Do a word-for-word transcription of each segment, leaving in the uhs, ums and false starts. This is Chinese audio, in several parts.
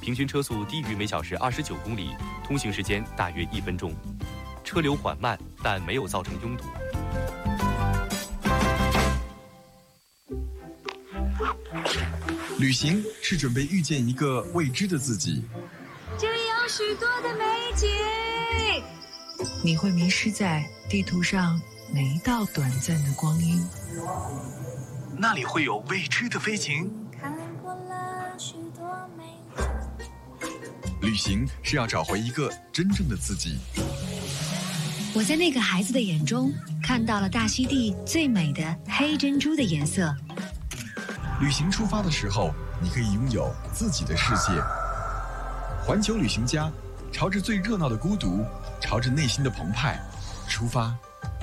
平均车速低于每小时二十九公里，通行时间大约一分钟。车流缓慢，但没有造成拥堵。 旅行是准备遇见一个未知的自己， 这里有许多的美景， 你会迷失在地图上每一道短暂的光阴。 那里会有未知的飞行。 看过了许多美景。 旅行是要找回一个真正的自己。 我在那个孩子的眼中看到了大溪地最美的黑珍珠的颜色。 旅行出发的时候，你可以拥有自己的世界。环球旅行家，朝着最热闹的孤独，朝着内心的澎湃出发。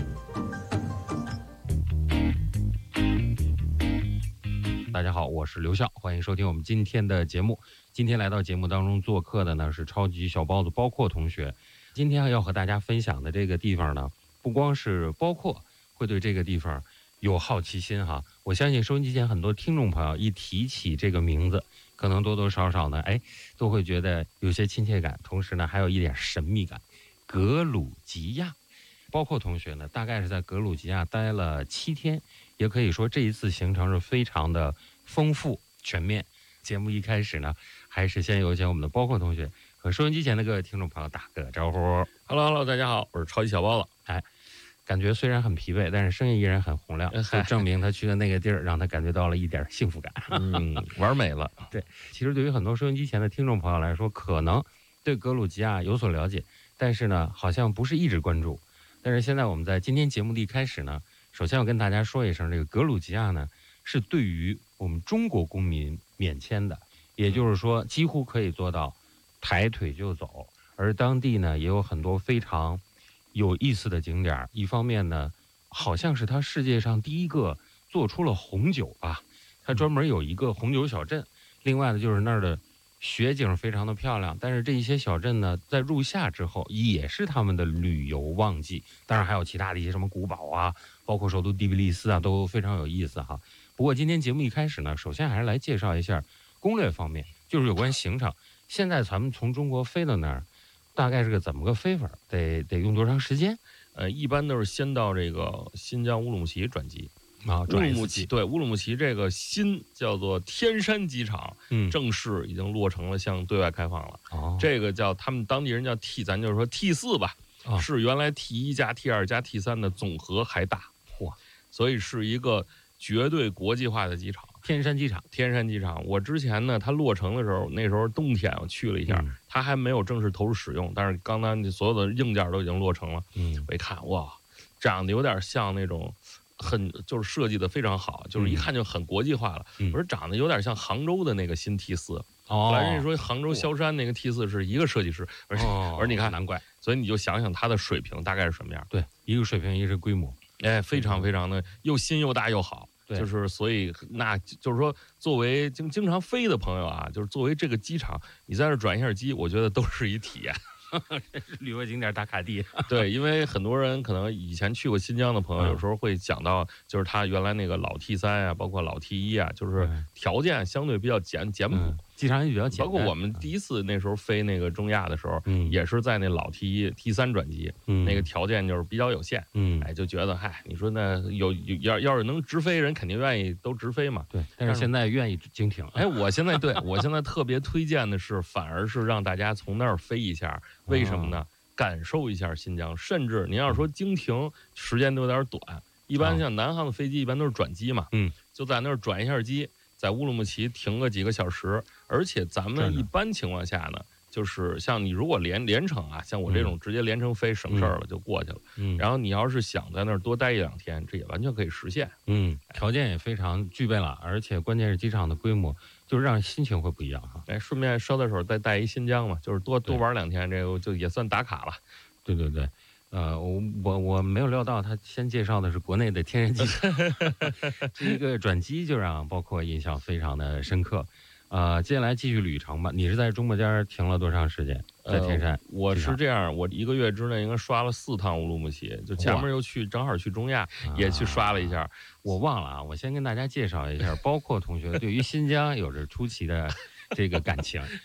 大家好，我是刘笑，欢迎收听我们今天的节目。今天来到节目当中做客的呢是超级小包子包括同学。今天要和大家分享的这个地方呢，不光是包括会对这个地方有好奇心哈，我相信收音机前很多听众朋友一提起这个名字，可能多多少少呢，哎，都会觉得有些亲切感，同时呢还有一点神秘感。格鲁吉亚，包括同学呢，大概是在格鲁吉亚待了七天，也可以说这一次行程是非常的丰富全面。节目一开始呢，还是先有请我们的包括同学和收音机前的各位听众朋友打个招呼。 Hello Hello， 大家好，我是超级小包子。 哎，感觉虽然很疲惫，但是声音依然很洪亮，就证明他去的那个地儿让他感觉到了一点幸福感。 嗯，玩美了。 对，其实对于很多收音机前的听众朋友来说，可能对格鲁吉亚有所了解，但是呢好像不是一直关注。但是现在我们在今天节目的一开始呢，首先要跟大家说一声，这个格鲁吉亚呢是对于我们中国公民免签的，也就是说几乎可以做到抬腿就走。而当地呢也有很多非常有意思的景点，一方面呢好像是它世界上第一个做出了红酒吧，它专门有一个红酒小镇。另外呢就是那儿的雪景非常的漂亮，但是这一些小镇呢在入夏之后也是他们的旅游旺季，当然还有其他的一些什么古堡啊，包括首都第比利斯啊，都非常有意思哈。不过今天节目一开始呢，首先还是来介绍一下攻略方面，就是有关行程。现在咱们从中国飞到那儿大概是个怎么个飞法，得得用多长时间？ 呃，一般都是先到这个新疆乌鲁木齐转机啊， 乌鲁木齐对乌鲁木齐这个新叫做天山机场，嗯，正式已经落成了，向对外开放了。哦，这个叫他们当地人叫 T， 咱就是说 T 四吧，哦，是原来 T 一加 T 二加 T 三的总和还大， 嚯， 所以是一个绝对国际化的机场。 天山机场， 天山机场，我之前呢，它落成的时候，那时候冬天我去了一下，嗯，它还没有正式投入使用，但是刚刚所有的硬件都已经落成了。嗯，我一看，哇，长得有点像那种很就是设计的非常好，就是一看就很国际化了。嗯，我说长得有点像杭州的那个新 T 四。哦，后来人家说杭州萧山那个 T 四是一个设计师，而且，哦，我说你看， 难怪， 所以你就想想它的水平大概是什么样。 对，一个水平，一个规模， 哎，非常非常的又新又大又好。就是所以那就是说作为经经常飞的朋友啊，就是作为这个机场你在这转一下机，我觉得都是一体验。 旅游景点打卡地。 对，因为很多人可能以前去过新疆的朋友，有时候会讲到就是他原来那个老 T 三啊，包括老 T 一啊，就是条件相对比较简简朴，嗯， 机场也比较简单。 包括我们第一次那时候飞那个中亚的时候，嗯，也是在那老 T 一 T 三转机，嗯，那个条件就是比较有限，嗯，哎，就觉得嗨，你说那有有要要是能直飞，人肯定愿意都直飞嘛。 对，但是现在愿意经停。 哎，我现在对我现在特别推荐的是，反而是让大家从那儿飞一下。为什么呢？感受一下新疆，甚至您要说经停时间都有点短，一般像南航的飞机一般都是转机嘛，嗯，就在那儿转一下机，在乌鲁木齐停个几个小时，而且咱们一般情况下呢，就是像你如果连连程啊，像我这种直接连程飞省事儿了就过去了，嗯，然后你要是想在那儿多待一两天，这也完全可以实现， 嗯，条件也非常具备了，而且关键是机场的规模。就是让心情会不一样哈， 哎，顺便捎带手再带一新疆嘛，就是多多玩两天，这个就也算打卡了。 对对对，呃，我我我没有料到他先介绍的是国内的天然机场，这一个转机就让包括印象非常的深刻。呃，接下来继续旅程吧。你是在中国间停了多长时间？在天山？呃、 我是这样，我一个月之内应该刷了四趟乌鲁木齐，就前面又去，正好去中亚，也去刷了一下。 我忘了啊，我先跟大家介绍一下，包括同学对于新疆有着出奇的这个感情。